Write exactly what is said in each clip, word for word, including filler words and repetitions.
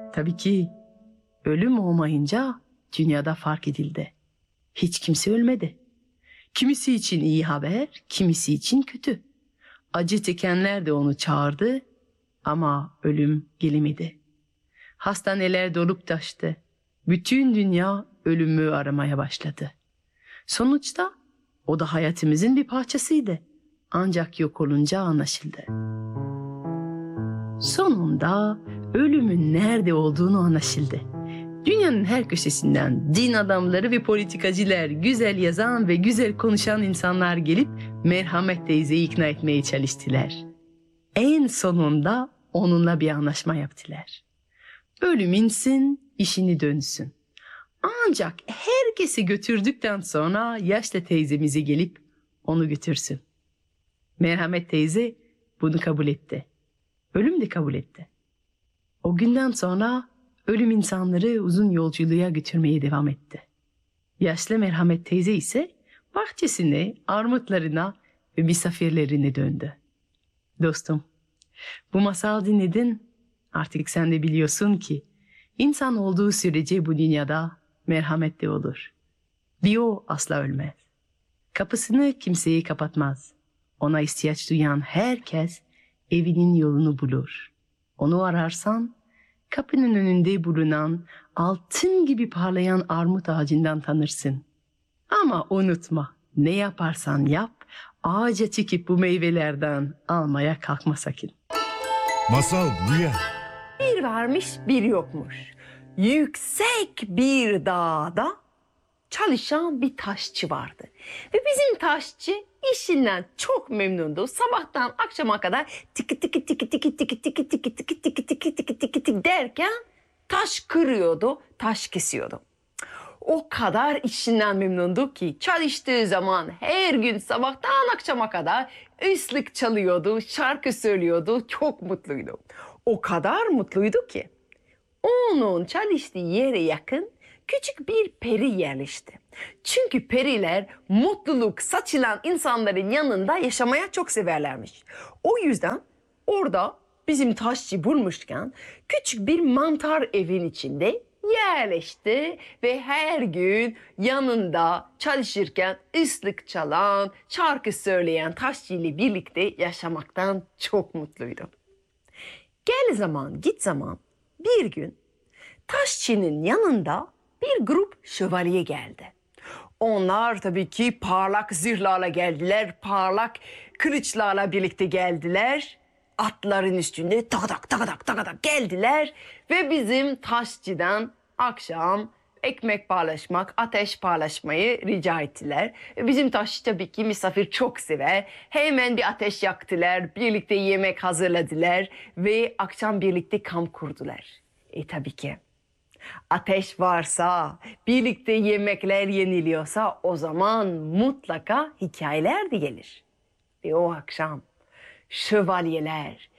Tabii ki ölüm olmayınca dünyada fark edildi. Hiç kimse ölmedi. Kimisi için iyi haber, kimisi için kötü. Acı çekenler de onu çağırdı ama ölüm gelemedi. Hastaneler dolup taştı. Bütün dünya ölümü aramaya başladı. Sonuçta o da hayatımızın bir parçasıydı. Ancak yok olunca anlaşıldı. Sonunda ölümün nerede olduğunu anlaşıldı. Dünyanın her köşesinden din adamları ve politikacılar, güzel yazan ve güzel konuşan insanlar gelip Merhamet teyzeyi ikna etmeye çalıştılar. En sonunda onunla bir anlaşma yaptılar. Ölüm insin, işini dönsün. Ancak herkesi götürdükten sonra yaşlı teyzemizi gelip onu götürsün. Merhamet teyze bunu kabul etti. Ölüm de kabul etti. O günden sonra ölüm insanları uzun yolculuğa götürmeye devam etti. Yaşlı Merhamet teyze ise bahçesine, armutlarına ve misafirlerine döndü. Dostum, bu masal dinledin. Artık sen de biliyorsun ki insan olduğu sürece bu dünyada merhamet de olur. Bir o asla ölmez. Kapısını kimseye kapatmaz. Ona ihtiyaç duyan herkes evinin yolunu bulur. Onu ararsan kapının önünde bulunan altın gibi parlayan armut ağacından tanırsın. Ama unutma, ne yaparsan yap, ağaca çıkıp bu meyvelerden almaya kalkma sakın. Masal Rüya. Bir varmış, bir yokmuş. Yüksek bir dağda çalışan bir taşçı vardı. Ve bizim taşçı işinden çok memnundu. Sabahtan akşama kadar tiki tiki tiki tiki tiki tiki tiki tiki tiki tiki tiki tiki tiki derken taş kırıyordu, taş kesiyordu. O kadar işinden memnundu ki çalıştığı zaman her gün sabahtan akşama kadar ıslık çalıyordu, şarkı söylüyordu, çok mutluydu. O kadar mutluydu ki onun çalıştığı yere yakın küçük bir peri yerleşti. Çünkü periler mutluluk saçılan insanların yanında yaşamaya çok severlermiş. O yüzden orada bizim taşçı bulmuşken küçük bir mantar evin içinde yerleşti ve her gün yanında çalışırken ıslık çalan, şarkı söyleyen taşçı ile birlikte yaşamaktan çok mutluydu. Gel zaman git zaman bir gün taşçının yanında bir grup şövalye geldi. Onlar tabii ki parlak zırhlarla geldiler, parlak kılıçlarla birlikte geldiler. Atların üstünde takadak takadak takadak geldiler ve bizim taşçıdan akşam ekmek paylaşmak, ateş paylaşmayı rica ettiler. Bizim taşçı tabii ki misafir çok sever. Hemen bir ateş yaktılar, birlikte yemek hazırladılar ve akşam birlikte kamp kurdular. E tabii ki ateş varsa, birlikte yemekler yeniliyorsa o zaman mutlaka hikayeler de gelir. Ve o akşam şövalyeler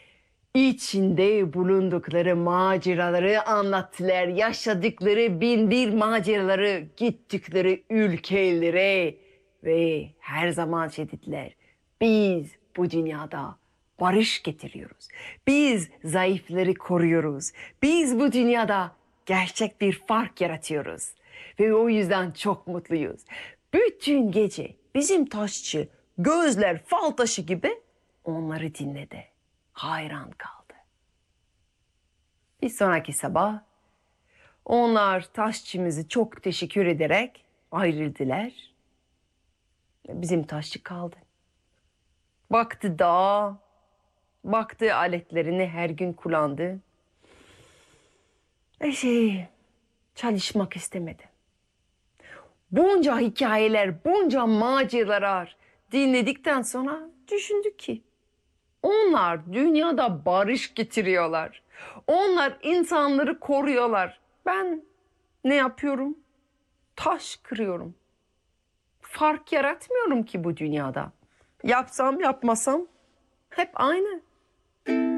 içinde bulundukları maceraları anlattılar. Yaşadıkları bin bir maceraları, gittikleri ülkelere ve her zaman şey dediler. Biz bu dünyada barış getiriyoruz. Biz zayıfları koruyoruz. Biz bu dünyada gerçek bir fark yaratıyoruz. Ve o yüzden çok mutluyuz. Bütün gece bizim taşçı gözler fal taşı gibi onları dinledi. Hayran kaldı. Bir sonraki sabah onlar taşçımızı çok teşekkür ederek ayrıldılar. Bizim taşçı kaldı. Baktı dağa, baktı aletlerini her gün kullandı. Ve şey, çalışmak istemedi. Bunca hikayeler, bunca maceralar dinledikten sonra düşündü ki onlar dünyada barış getiriyorlar. Onlar insanları koruyorlar. Ben ne yapıyorum? Taş kırıyorum. Fark yaratmıyorum ki bu dünyada. Yapsam yapmasam hep aynı.